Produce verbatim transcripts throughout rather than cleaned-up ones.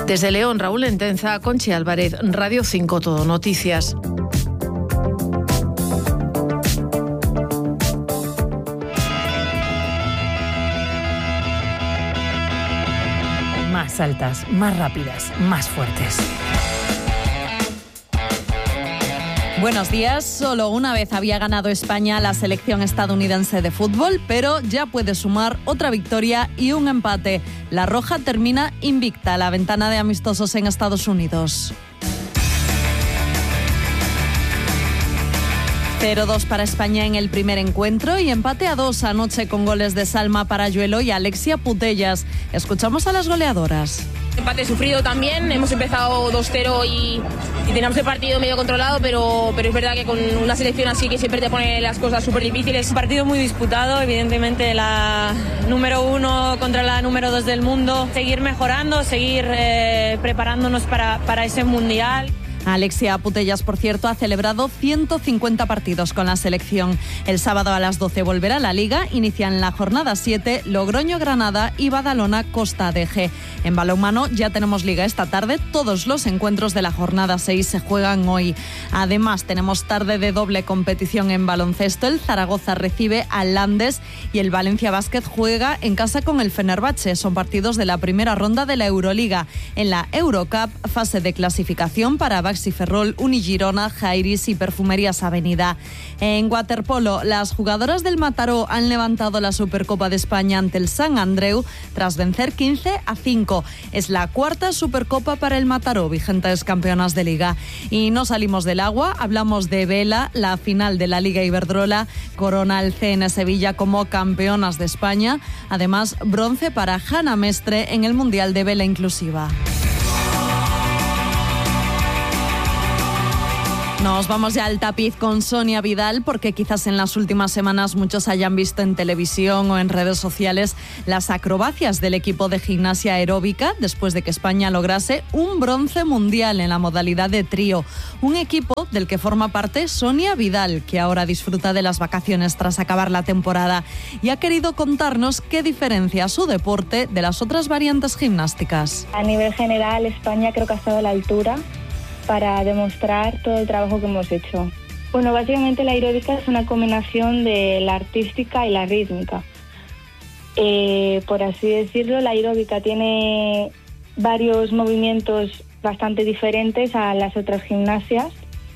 Desde León, Raúl Entenza, Conchi Álvarez, Radio cinco Todo Noticias. Más altas, más rápidas, más fuertes. Buenos días. Solo una vez había ganado España la selección estadounidense de fútbol, pero ya puede sumar otra victoria y un empate. La Roja termina invicta la ventana de amistosos en Estados Unidos. cero dos para España en el primer encuentro y empate a dos anoche con goles de Salma Parayuelo y Alexia Putellas. Escuchamos a las goleadoras. Empate sufrido también, hemos empezado dos cero y, y teníamos el partido medio controlado, pero, pero es verdad que con una selección así que siempre te pone las cosas súper difíciles. Un partido muy disputado, evidentemente la número uno contra la número dos del mundo. Seguir mejorando, seguir eh, preparándonos para, para ese mundial. Alexia Putellas, por cierto, ha celebrado ciento cincuenta partidos con la selección. El sábado a las doce volverá a la Liga. Inician la jornada siete Logroño-Granada y Badalona-Costa Adeje. En balonmano ya tenemos Liga esta tarde. Todos los encuentros de la jornada seis se juegan hoy. Además, tenemos tarde de doble competición en baloncesto. El Zaragoza recibe al Landes y el Valencia Basket juega en casa con el Fenerbahce. Son partidos de la primera ronda de la Euroliga. En la Eurocup, fase de clasificación para Baxi Ferrol, Unigirona, Jairis y Perfumerías Avenida. En waterpolo, las jugadoras del Mataró han levantado la Supercopa de España ante el Sant Andreu tras vencer quince a cinco. Es la cuarta Supercopa para el Mataró, vigentes campeonas de Liga. Y no salimos del agua, hablamos de vela. La final de la Liga Iberdrola corona al C N Sevilla como campeonas de España. Además, bronce para Hanna Mestre en el Mundial de Vela Inclusiva. Nos vamos ya al tapiz con Sonia Vidal, porque quizás en las últimas semanas muchos hayan visto en televisión o en redes sociales las acrobacias del equipo de gimnasia aeróbica después de que España lograse un bronce mundial en la modalidad de trío. Un equipo del que forma parte Sonia Vidal, que ahora disfruta de las vacaciones tras acabar la temporada y ha querido contarnos qué diferencia su deporte de las otras variantes gimnásticas. A nivel general, España creo que ha estado a la altura para demostrar todo el trabajo que hemos hecho. Bueno, básicamente la aeróbica es una combinación de la artística y la rítmica. Eh, por así decirlo, la aeróbica tiene varios movimientos bastante diferentes a las otras gimnasias,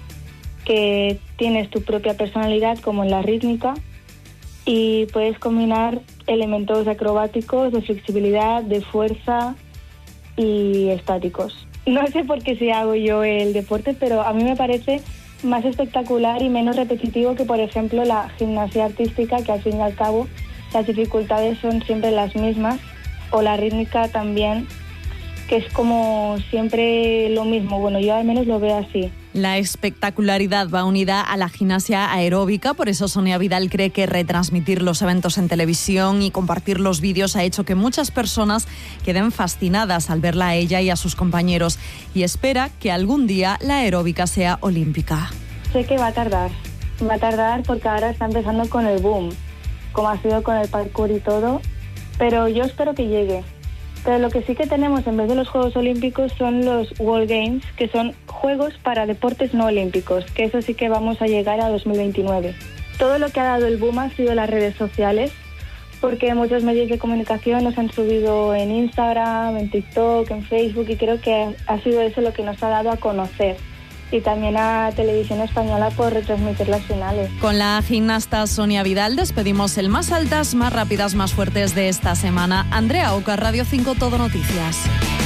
que tienes tu propia personalidad como en la rítmica y puedes combinar elementos acrobáticos, de flexibilidad, de fuerza y estáticos. No sé por qué si hago yo el deporte, pero a mí me parece más espectacular y menos repetitivo que, por ejemplo, la gimnasia artística, que al fin y al cabo las dificultades son siempre las mismas, o la rítmica también, que es como siempre lo mismo. Bueno, yo al menos lo veo así. La espectacularidad va unida a la gimnasia aeróbica, por eso Sonia Vidal cree que retransmitir los eventos en televisión y compartir los vídeos ha hecho que muchas personas queden fascinadas al verla a ella y a sus compañeros, y espera que algún día la aeróbica sea olímpica. Sé que va a tardar, va a tardar porque ahora está empezando con el boom, como ha sido con el parkour y todo, pero yo espero que llegue. Pero lo que sí que tenemos en vez de los Juegos Olímpicos son los World Games, que son Juegos para Deportes No Olímpicos, que eso sí que vamos a llegar a dos mil veintinueve. Todo lo que ha dado el boom ha sido las redes sociales, porque muchos medios de comunicación nos han subido en Instagram, en TikTok, en Facebook, y creo que ha sido eso lo que nos ha dado a conocer. Y también a Televisión Española por retransmitir las finales. Con la gimnasta Sonia Vidal despedimos el Más Altas, Más Rápidas, Más Fuertes de esta semana. Andrea Oca, Radio cinco Todo Noticias.